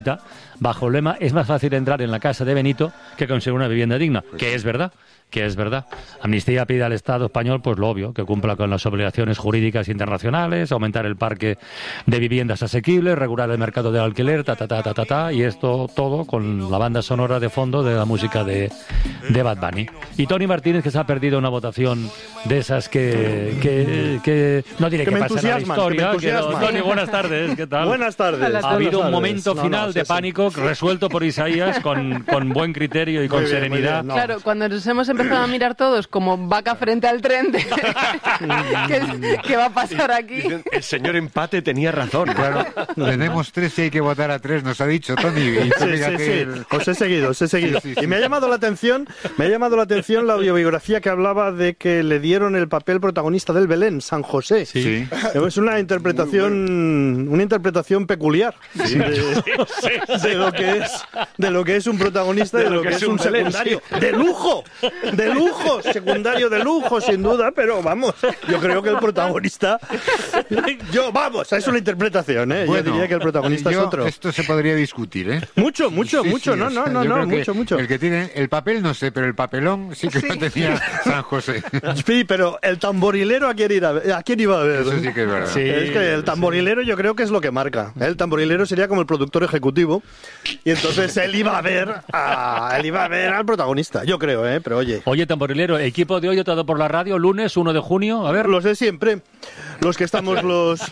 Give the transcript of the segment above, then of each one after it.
bajo el lema es más fácil entrar en la casa de Benito que conseguir una vivienda digna, que es verdad. Amnistía pide al Estado español, pues lo obvio, que cumpla con las obligaciones jurídicas internacionales, aumentar el parque de viviendas asequibles, regular el mercado del alquiler, y esto todo con la banda sonora de fondo de la música de Bad Bunny. Y Tony Martínez, que se ha perdido una votación de esas que no diré que pasan a la historia. Tony, buenas tardes, ¿qué tal? Buenas tardes. Ha habido un momento final de pánico resuelto por Isaías con buen criterio y con serenidad. Claro, cuando nos hemos empezado a mirar todos como vaca frente al tren ¿qué va a pasar aquí? Dicen, el señor Empate tenía razón. Claro, tenemos 3 y hay que votar a 3, nos ha dicho Tony. Sí. Os he seguido. Sí. Y me ha llamado la atención la autobiografía que hablaba de que le dieron el papel protagonista del Belén, San José. Sí. Es una interpretación peculiar de lo que es un protagonista y de lo que es un secundario de lujo, secundario de lujo, sin duda, pero vamos, yo creo que el protagonista, es una interpretación, ¿eh? Bueno, yo diría que el protagonista es otro. Esto se podría discutir, ¿eh? Mucho, mucho. mucho. El que tiene el papel, no sé, pero el papelón sí que lo tenía San José. Sí, pero el tamborilero, ¿a quién iba a ver? Eso sí que es verdad. Sí, es que el tamborilero yo creo que es lo que marca. El tamborilero sería como el productor ejecutivo y entonces él iba a ver al protagonista, yo creo, pero oye. Oye, tamborilero, equipo de hoy todo por la radio, lunes 1 de junio, a ver. Los de siempre. Los que estamos los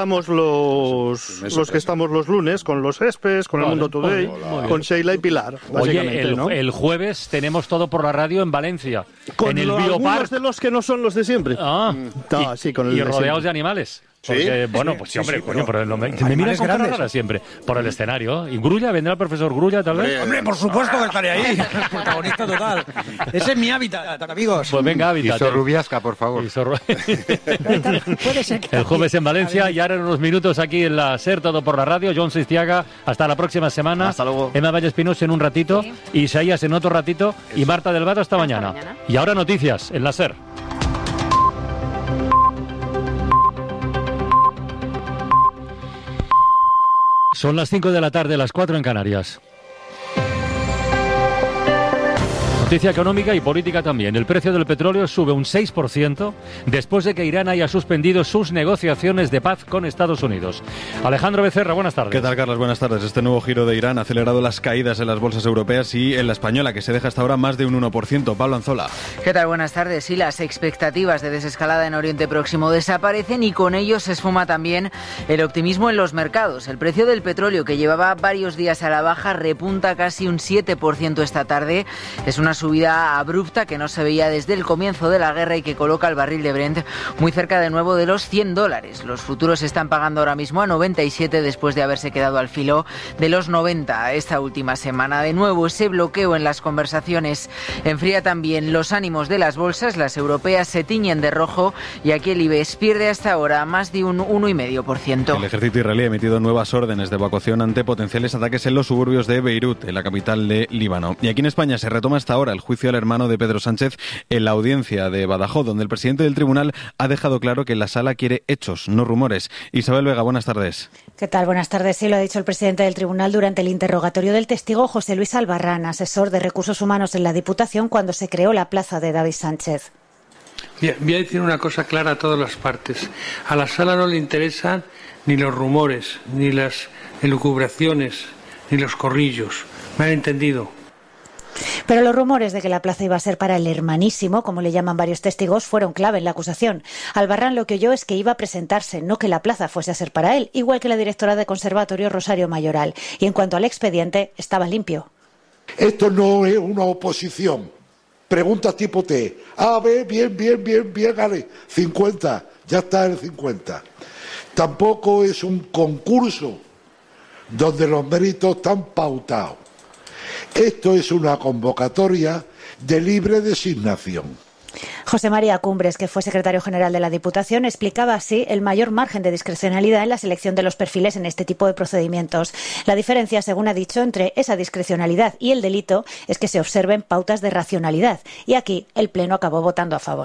lunes con los Espes, con el Mundo Today, con Sheila y Pilar. Oye, ¿no? el jueves tenemos todo por la radio en Valencia, con en el algunos Biopark. de los que no son los de siempre. Y rodeados de animales. Porque, pero me miran con cara rara siempre, por el escenario. ¿Y Grulla? ¿Vendrá el profesor Grulla, tal vez? Hombre, por supuesto que estaré ahí, protagonista total. Ese es mi hábitat, amigos. Pues venga, hábitat. Y Sorrubiasca, por favor. Puede ser que el jueves en Valencia y ahora en unos minutos aquí en la SER, todo por la radio. John Sistiaga, hasta la próxima semana. Hasta luego. Emma Valle Espinosa en un ratito, Isaías en otro ratito y Marta del Vado hasta mañana. Y ahora noticias en la SER. Son las 5 de la tarde, las 4 en Canarias. Noticia económica y política también. El precio del petróleo sube un 6% después de que Irán haya suspendido sus negociaciones de paz con Estados Unidos. Alejandro Becerra, buenas tardes. ¿Qué tal, Carlos? Buenas tardes. Este nuevo giro de Irán ha acelerado las caídas en las bolsas europeas y en la española, que se deja hasta ahora más de un 1%. Pablo Anzola. ¿Qué tal? Buenas tardes. Sí, las expectativas de desescalada en Oriente Próximo desaparecen y con ello se esfuma también el optimismo en los mercados. El precio del petróleo, que llevaba varios días a la baja, repunta casi un 7% esta tarde. Es una subida abrupta que no se veía desde el comienzo de la guerra y que coloca el barril de Brent muy cerca de nuevo de los $100. Los futuros se están pagando ahora mismo a 97 después de haberse quedado al filo de los 90 esta última semana. De nuevo, ese bloqueo en las conversaciones enfría también los ánimos de las bolsas. Las europeas se tiñen de rojo y aquí el IBEX pierde hasta ahora más de un 1,5%. El ejército israelí ha emitido nuevas órdenes de evacuación ante potenciales ataques en los suburbios de Beirut, en la capital de Líbano. Y aquí en España se retoma hasta ahora el juicio al hermano de Pedro Sánchez en la audiencia de Badajoz, donde el presidente del tribunal ha dejado claro que la sala quiere hechos, no rumores. Isabel Vega, buenas tardes. ¿Qué tal? Buenas tardes. Sí, lo ha dicho el presidente del tribunal durante el interrogatorio del testigo José Luis Albarrán, asesor de Recursos Humanos en la Diputación cuando se creó la plaza de David Sánchez. Bien, voy a decir una cosa clara a todas las partes. A la sala no le interesan ni los rumores, ni las elucubraciones, ni los corrillos. ¿Me han entendido? Pero los rumores de que la plaza iba a ser para el hermanísimo, como le llaman varios testigos, fueron clave en la acusación. Albarrán lo que oyó es que iba a presentarse, no que la plaza fuese a ser para él, igual que la directora de conservatorio Rosario Mayoral. Y en cuanto al expediente, estaba limpio. Esto no es una oposición. Preguntas tipo T. A, B, bien, Ale. 50, ya está el 50. Tampoco es un concurso donde los méritos están pautados. Esto es una convocatoria de libre designación. José María Cumbres, que fue secretario general de la Diputación, explicaba así el mayor margen de discrecionalidad en la selección de los perfiles en este tipo de procedimientos. La diferencia, según ha dicho, entre esa discrecionalidad y el delito es que se observen pautas de racionalidad. Y aquí el Pleno acabó votando a favor.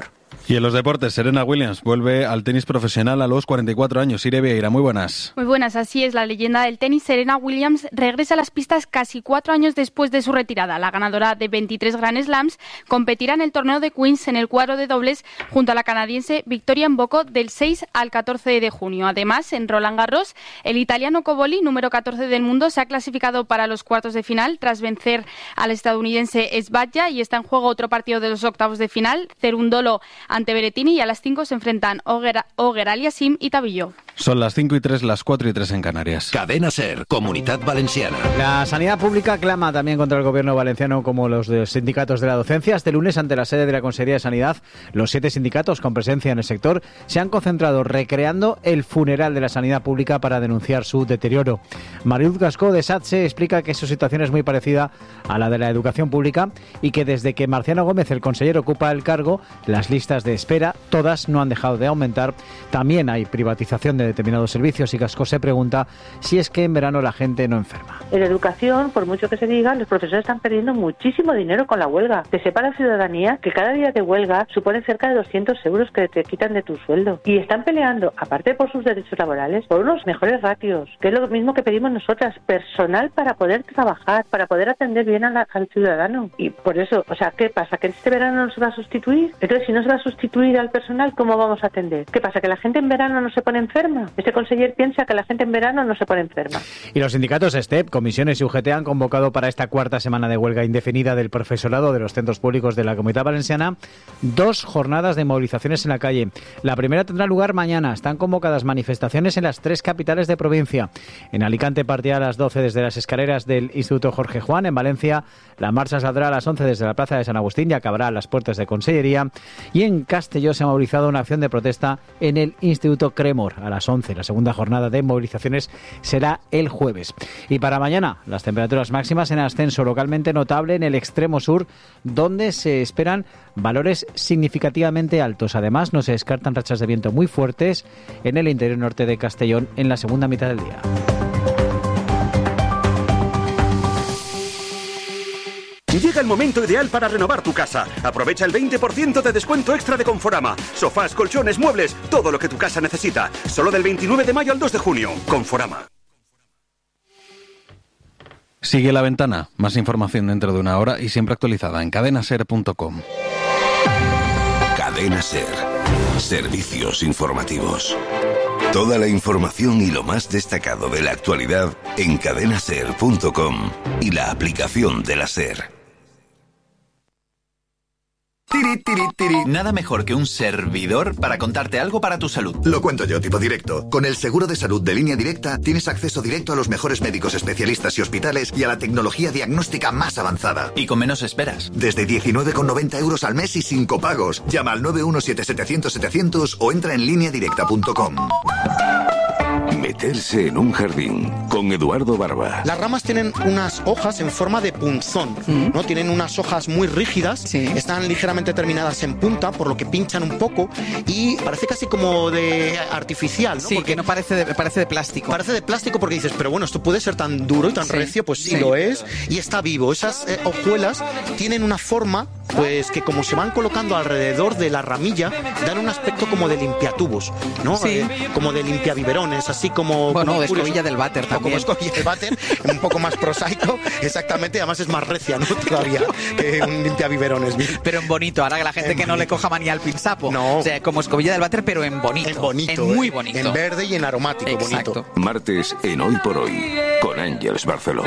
Y en los deportes, Serena Williams vuelve al tenis profesional a los 44 años. Irene Vieira, muy buenas. Muy buenas, así es. La leyenda del tenis, Serena Williams, regresa a las pistas casi 4 años después de su retirada. La ganadora de 23 Grand Slams competirá en el torneo de Queens en el cuadro de dobles junto a la canadiense Victoria Mboko del 6 al 14 de junio. Además, en Roland Garros, el italiano Cobolli, número 14 del mundo, se ha clasificado para los cuartos de final tras vencer al estadounidense Sbadja, y está en juego otro partido de los octavos de final, Cerundolo ante Berrettini, y a las 5 se enfrentan Oguer Aliassime y Tabillo. Son las 5:03, las 4:03 en Canarias. Cadena SER, Comunitat Valenciana. La sanidad pública clama también contra el gobierno valenciano, como los de sindicatos de la docencia. Este lunes, ante la sede de la Consejería de Sanidad, los 7 sindicatos con presencia en el sector se han concentrado recreando el funeral de la sanidad pública para denunciar su deterioro. Mariluz Gascó de SATSE explica que su situación es muy parecida a la de la educación pública y que desde que Marciano Gómez, el consejero, ocupa el cargo, las listas de espera todas no han dejado de aumentar. También hay privatización de determinados servicios y Gascó se pregunta si es que en verano la gente no enferma. En educación, por mucho que se diga, los profesores están perdiendo muchísimo dinero con la huelga. Que sepa la ciudadanía que cada día de huelga supone cerca de 200 euros que te quitan de tu sueldo. Y están peleando, aparte por sus derechos laborales, por unos mejores ratios, que es lo mismo que pedimos nosotras, personal para poder trabajar, para poder atender bien al ciudadano. Y por eso, o sea, ¿qué pasa? ¿Que este verano no se va a sustituir? Entonces, si no se va a sustituir al personal, ¿cómo vamos a atender? ¿Qué pasa? ¿Que la gente en verano no se pone enferma? Este conseller piensa que la gente en verano no se pone enferma. Y los sindicatos STEP, comisiones y UGT han convocado para esta cuarta semana de huelga indefinida del profesorado de los centros públicos de la Comunidad Valenciana 2 jornadas de movilizaciones en la calle. La primera tendrá lugar mañana. Están convocadas manifestaciones en las 3 capitales de provincia. En Alicante partirá a las 12 desde las escaleras del Instituto Jorge Juan. En Valencia la marcha saldrá a las 11 desde la Plaza de San Agustín y acabará a las puertas de Consellería. Y en Castelló se ha movilizado una acción de protesta en el Instituto Cremor a las 11. La segunda jornada de movilizaciones será el jueves. Y para mañana, las temperaturas máximas en ascenso localmente notable en el extremo sur, donde se esperan valores significativamente altos. Además, no se descartan rachas de viento muy fuertes en el interior norte de Castellón en la segunda mitad del día. Llega el momento ideal para renovar tu casa. Aprovecha el 20% de descuento extra de Conforama. Sofás, colchones, muebles, todo lo que tu casa necesita. Solo del 29 de mayo al 2 de junio. Conforama. Sigue La Ventana. Más información dentro de una hora y siempre actualizada en cadenaser.com. Cadena SER. Servicios informativos. Toda la información y lo más destacado de la actualidad en cadenaser.com y la aplicación de la SER. Nada mejor que un servidor para contarte algo para tu salud. Lo cuento yo, tipo directo. Con el seguro de salud de Línea Directa tienes acceso directo a los mejores médicos especialistas y hospitales y a la tecnología diagnóstica más avanzada. Y con menos esperas. Desde 19,90 euros al mes y sin copagos. Llama al 917-700-700 o entra en lineadirecta.com. Meterse en un jardín con Eduardo Barba. Las ramas tienen unas hojas en forma de punzón, ¿no? Tienen unas hojas muy rígidas, están ligeramente terminadas en punta, por lo que pinchan un poco y parece casi como de artificial, ¿no? Sí, porque que no parece de plástico. Parece de plástico porque dices, pero bueno, esto puede ser tan duro y tan recio, pues sí lo es, y está vivo. Esas hojuelas tienen una forma, pues que como se van colocando alrededor de la ramilla, dan un aspecto como de limpiatubos, ¿no? Como de limpiabiberones, así como... Bueno, como de escobilla del váter también. Como escobilla del váter, un poco más prosaico, exactamente, además es más recia, ¿no? Todavía que un limpiabiberones. Pero en bonito, ahora que la gente en que no le coja manía al pinzapo. No. O sea, como escobilla del váter, pero en bonito. En bonito. En muy bonito. En verde y en aromático. Exacto. Bonito. Martes en Hoy por Hoy, con Ángeles Barceló.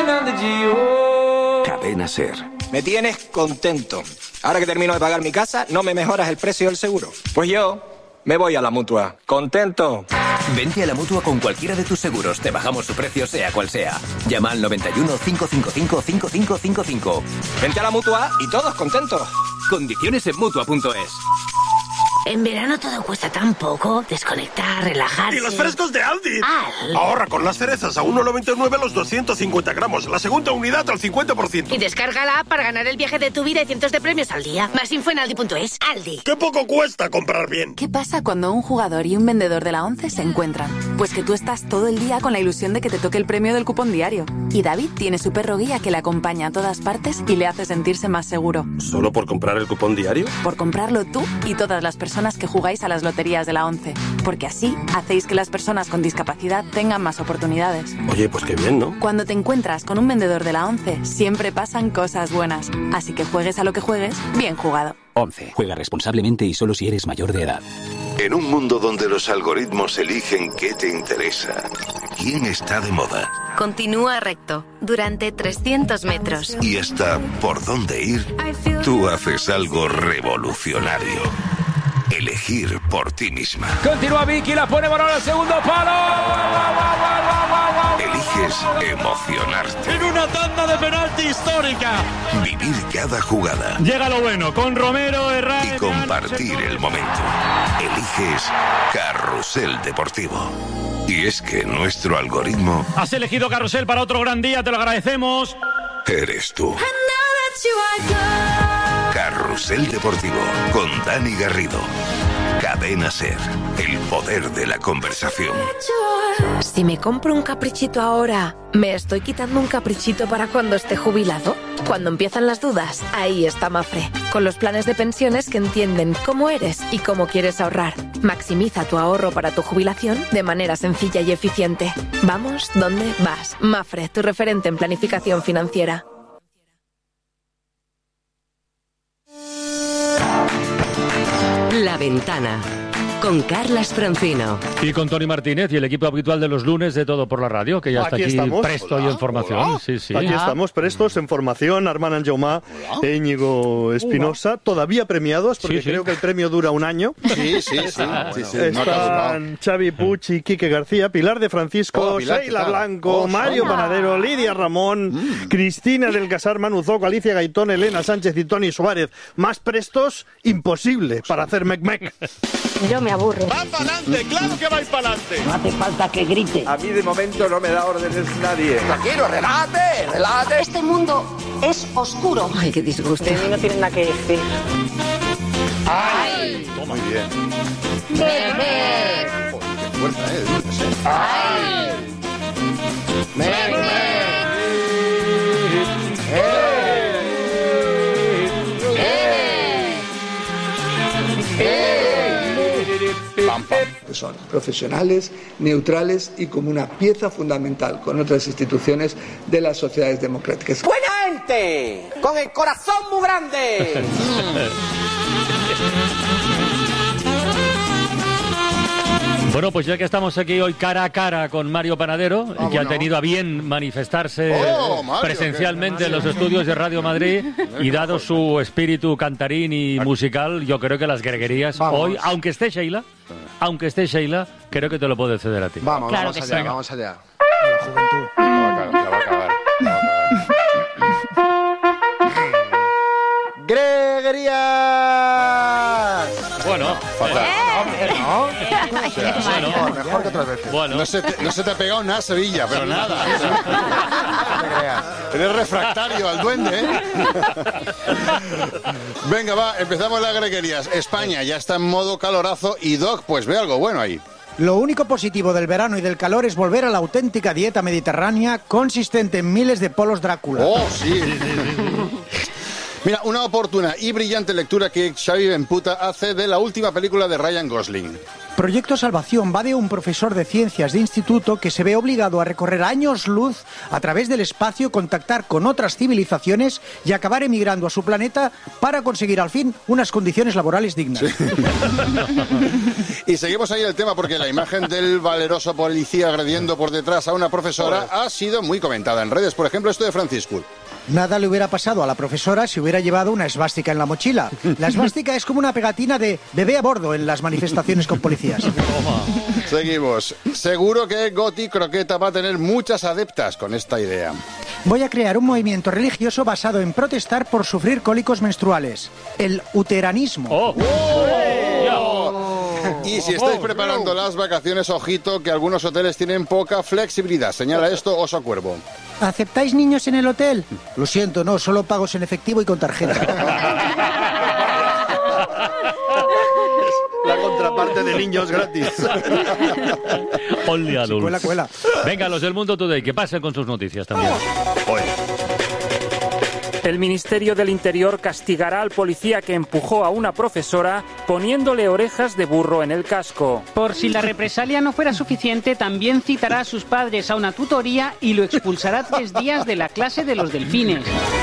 Cadena SER. Me tienes contento. Ahora que termino de pagar mi casa, no me mejoras el precio del seguro. Pues yo me voy a la Mutua. ¡Contento! Vente a la Mutua con cualquiera de tus seguros. Te bajamos su precio, sea cual sea. Llama al 91 555 5555. Vente a la Mutua y todos contentos. Condiciones en Mutua.es. En verano todo cuesta tan poco. Desconectar, relajarse. ¡Y los frescos de Aldi! ¡Al! Ahorra con las cerezas a 1,99 los 250 gramos. La segunda unidad al 50%. Y descarga la app para ganar el viaje de tu vida y cientos de premios al día. Más info en aldi.es. Aldi. ¡Qué poco cuesta comprar bien! ¿Qué pasa cuando un jugador y un vendedor de la ONCE se encuentran? Pues que tú estás todo el día con la ilusión de que te toque el premio del cupón diario. Y David tiene su perro guía que le acompaña a todas partes y le hace sentirse más seguro. ¿Solo por comprar el cupón diario? Por comprarlo tú y todas las personas que jugáis a las loterías de la ONCE. Porque así hacéis que las personas con discapacidad tengan más oportunidades. Oye, pues qué bien, ¿no? Cuando te encuentras con un vendedor de la ONCE, siempre pasan cosas buenas. Así que juegues a lo que juegues, bien jugado. ONCE. Juega responsablemente y solo si eres mayor de edad. En un mundo donde los algoritmos eligen qué te interesa, quién está de moda Continúa recto durante 300 metros. y hasta por dónde ir, tú haces algo revolucionario. Elegir por ti misma. Continúa Vicky, la pone Morón al segundo palo. Eliges emocionarte. En una tanda de penalti histórica. Vivir cada jugada. Llega lo bueno, con Romero, Herrera... Y compartir el momento. Eliges Carrusel Deportivo. Y es que nuestro algoritmo... Has elegido Carrusel para otro gran día, te lo agradecemos. Eres tú. Carrusel Deportivo con Dani Garrido. Cadena SER. El poder de la conversación. Si me compro un caprichito ahora, ¿me estoy quitando un caprichito para cuando esté jubilado? Cuando empiezan las dudas, ahí está Mafre, con los planes de pensiones que entienden cómo eres y cómo quieres ahorrar. Maximiza tu ahorro para tu jubilación de manera sencilla y eficiente. Vamos, ¿dónde vas? Mafre, tu referente en planificación financiera. La Ventana, con Carlas Francino. Y con Tony Martínez y el equipo habitual de los lunes de Todo por la Radio, que ya está aquí estamos. presto y en formación. Sí, sí. Aquí estamos prestos en formación. Armand Anjaumá e Íñigo Espinosa, todavía premiados, porque creo que el premio dura un año. Sí. Están Xavi Puig y Quique García, Pilar de Francisco, Sheila Blanco, Mario Panadero, Lidia Ramón, Cristina del Casar, Manu Zoco, Alicia Gaitón, Elena Sánchez y Tony Suárez. Más prestos, imposible para hacer mec-mec. Yo me aburro. ¡Va para adelante! ¡Claro que vais para adelante! No hace falta que grite. A mí de momento no me da órdenes nadie. Tranquilo, relájate. Este mundo es oscuro. Ay, qué disgusto. De mí no tienen nada que decir. ¡Ay! Muy bien. ¡Mec! Joder, qué fuerza, ¡Ay! ¡Mec! Que son profesionales, neutrales y como una pieza fundamental con otras instituciones de las sociedades democráticas. ¡Buena gente! ¡Con el corazón muy grande! Bueno, pues ya que estamos aquí hoy cara a cara con Mario Panadero, que ha tenido a bien manifestarse Mario, presencialmente en los estudios de Radio Madrid, y dado su espíritu cantarín y musical, yo creo que las greguerías hoy, aunque esté Sheila, creo que te lo puedo ceder a ti. Vamos, Claro vamos que allá, sí. vamos allá. ¡Greguerías! Bueno, fatal. ¿No? O sea, mejor que otras veces. Bueno. No se te ha pegado nada, Sevilla, pero nada. No te creas. Eres refractario al duende, ¿eh? Venga, va, empezamos las greguerías. España ya está en modo calorazo y Doc, pues ve algo bueno ahí. Lo único positivo del verano y del calor es volver a la auténtica dieta mediterránea consistente en miles de polos Drácula. ¡Oh, sí! Mira, una oportuna y brillante lectura que Xavi Benputa hace de la última película de Ryan Gosling. Proyecto Salvación va de un profesor de ciencias de instituto que se ve obligado a recorrer años luz a través del espacio, contactar con otras civilizaciones y acabar emigrando a su planeta para conseguir al fin unas condiciones laborales dignas. Sí. Y seguimos ahí el tema porque la imagen del valeroso policía agrediendo por detrás a una profesora ha sido muy comentada en redes. Por ejemplo, esto de Francisco. Nada le hubiera pasado a la profesora si hubiera llevado una esvástica en la mochila. La esvástica es como una pegatina de bebé a bordo en las manifestaciones con policías. Seguimos. Seguro que Goti Croqueta va a tener muchas adeptas con esta idea. Voy a crear un movimiento religioso basado en protestar por sufrir cólicos menstruales. El uteranismo. Y si estáis preparando las vacaciones, ojito, que algunos hoteles tienen poca flexibilidad. Señala esto Oso Cuervo. ¿Aceptáis niños en el hotel? Lo siento, no, solo pagos en efectivo y con tarjeta. La contraparte de niños gratis. Only adults. Cuela. Venga, los del Mundo Today, que pasen con sus noticias también. El Ministerio del Interior castigará al policía que empujó a una profesora poniéndole orejas de burro en el casco. Por si la represalia no fuera suficiente, también citará a sus padres a una tutoría y lo expulsará 3 días de la clase de los delfines.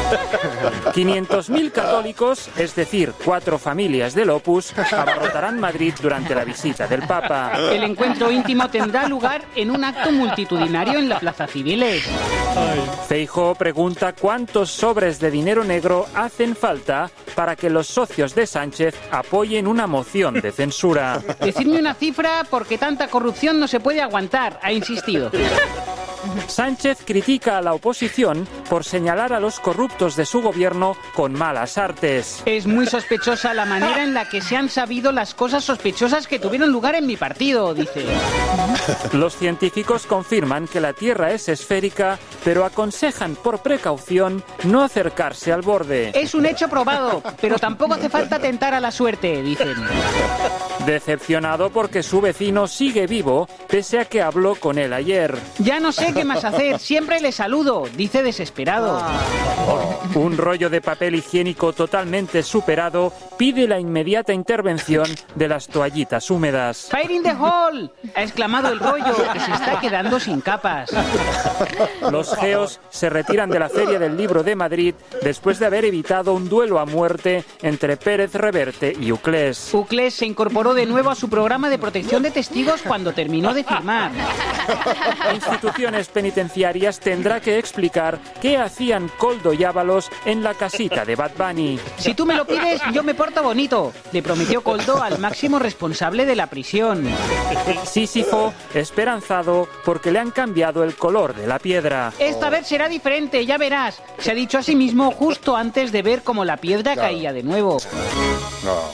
500.000 católicos, es decir, 4 familias del Opus, abarrotarán Madrid durante la visita del Papa. El encuentro íntimo tendrá lugar en un acto multitudinario en la Plaza Cibeles. Feijóo pregunta cuántos sobres de dinero negro hacen falta para que los socios de Sánchez apoyen una moción de censura. Decidme una cifra porque tanta corrupción no se puede aguantar, ha insistido. Sánchez critica a la oposición por señalar a los corruptos de su gobierno con malas artes. Es muy sospechosa la manera en la que se han sabido las cosas sospechosas que tuvieron lugar en mi partido, dice. Los científicos confirman que la Tierra es esférica, pero aconsejan por precaución no acercarse al borde. Es un hecho probado, pero tampoco hace falta tentar a la suerte, dicen. Decepcionado porque su vecino sigue vivo, pese a que habló con él ayer. Ya no sé qué más hacer, siempre le saludo, dice desesperado. Un rollo de papel higiénico totalmente superado pide la inmediata intervención de las toallitas húmedas. ¡Fire in the hole! Ha exclamado el rollo, que se está quedando sin capas. Los geos se retiran de la Feria del Libro de Madrid después de haber evitado un duelo a muerte entre Pérez Reverte y Uclés. Uclés se incorporó de nuevo a su programa de protección de testigos cuando terminó de firmar. Instituciones penitenciarias tendrá que explicar qué hacían Koldo y Ábalos en la casita de Bad Bunny. Si tú me lo pides, yo me porto bonito, le prometió Koldo al máximo responsable de la prisión. Sísifo, esperanzado porque le han cambiado el color de la piedra. Esta vez será diferente, ya verás. Se ha dicho a sí mismo justo antes de ver cómo la piedra caía de nuevo. No.